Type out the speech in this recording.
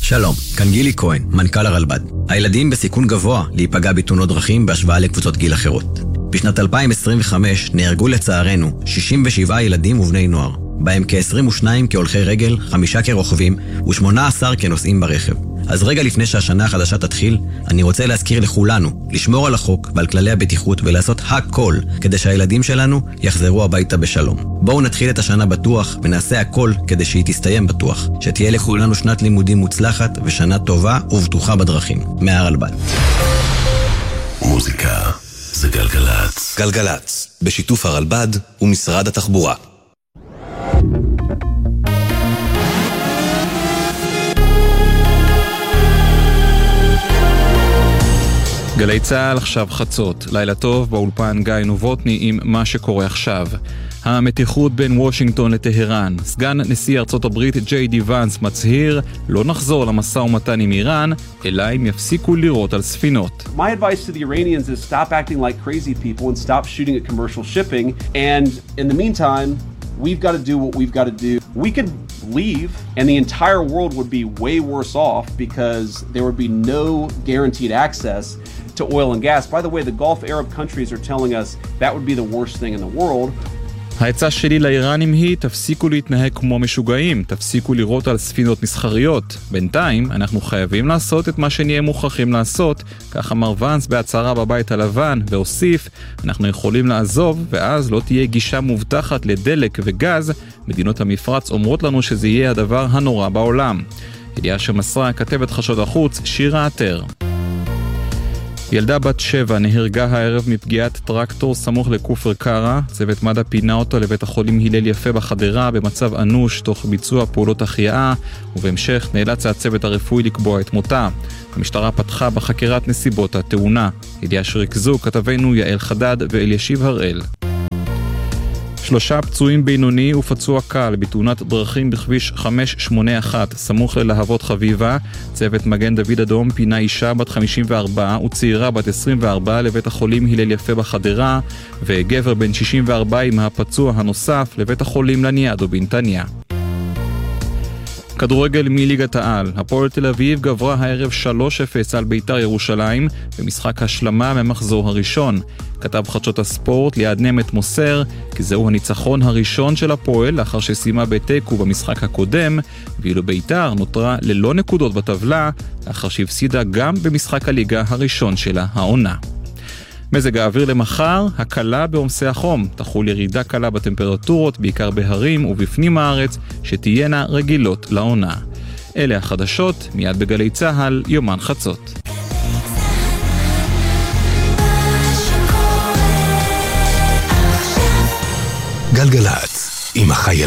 שלום, כאן גילי כהן, מנכ"ל הרלב"ד. הילדים בסיכון גבוה להיפגע בתאונות דרכים בהשוואה לקבוצות גיל אחרות. בשנת 2025 נהרגו לצערנו 67 ילדים ובני נוער, בהם כ-22 כהולכי רגל, 5 כרוכבים ו18 כנוסעים ברכב. אז רגע לפני שהשנה החדשה תתחיל, אני רוצה להזכיר לכולנו לשמור על החוק ועל כללי הבטיחות ולעשות הכל כדי שהילדים שלנו יחזרו הביתה בשלום. בואו נתחיל את השנה בטוח ונעשה הכל כדי שהיא תסתיים בטוח. שתהיה לכולנו שנת לימודים מוצלחת ושנה טובה ובטוחה בדרכים. מהרלב"ד. מוזיקה זה גלגלץ. גלגלץ, בשיתוף הרלב"ד ומשרד התחבורה. גלי צהל עכשיו חצות, לילה טוב באולפן גיא נובוטני עם מה שקורה עכשיו. המתיחות בין וושינגטון לטהרן. סגן נשיא ארצות הברית ג'יי די ואנס מצהיר לא נחזור למשא ומתן עם איראן, אלא אם יפסיקו לירות על ספינות. My advice to the Iranians is stop acting like crazy people and stop shooting at commercial shipping, and in the meantime we've got to do what we've got to do. We could leave and the entire world would be way worse off because there would be no guaranteed access to oil and gas. By the way, the Gulf Arab countries are telling us that would be the worst thing in the world. העצה שלי לאיראנים היא תפסיקו להתנהג כמו משוגעים, תפסיקו לירות על ספינות מסחריות. בינתיים אנחנו חייבים לעשות את מה שנהיה מוכרחים לעשות, כך אמר ואנס בהצהרה בבית הלבן, והוסיף, אנחנו יכולים לעזוב ואז לא תהיה גישה מובטחת לדלק וגז, מדינות המפרץ אומרות לנו שזה יהיה הדבר הנורא בעולם. ידיעה שמסרה כתבת חדשות החוץ שירה עטר. ילדה בת 7 נהרגה הערב מפגיעת טרקטור סמוך לכופר קרה. צוות מד"א פינה אותו לבית החולים הלל יפה בחדרה במצב אנוש תוך ביצוע פעולות החייאה, ובהמשך נאלץ הצוות הרפואי לקבוע את מותה. המשטרה פתחה בחקירת נסיבות התאונה. ידיעה שריכזו כתבנו יעל חדד ואלישיב הראל. 3 פצועים בינוני ופצוע קל בתאונת דרכים בכביש 581 סמוך ללהבות חביבה. צוות מגן דוד אדום פינה אישה בת 54 וצעירה בת 24 לבית החולים הלל יפה בחדרה, וגבר בן 64 עם הפצוע הנוסף לבית החולים לניאדו בנתניה. כדורגל מליגת העל. הפועל תל אביב גברה הערב 3-0 על בית"ר ירושלים במשחק השלמה ממחזור הראשון. כתב חדשות הספורט ליעד נמת מוסר כי זהו הניצחון הראשון של הפועל לאחר שסיימה בתיקו במשחק הקודם, ואילו בית"ר נותרה ללא נקודות בטבלה לאחר שהפסידה גם במשחק הליגה הראשון שלה העונה. מזג האוויר למחר, הקלה בעומסי החום, תחול ירידה קלה בטמפרטורות בעיקר בהרים ובפנים הארץ שתהיינה רגילות לעונה. אלה החדשות, מיד בגלי צהל, יומן חצות. גלגלץ עם החיילים.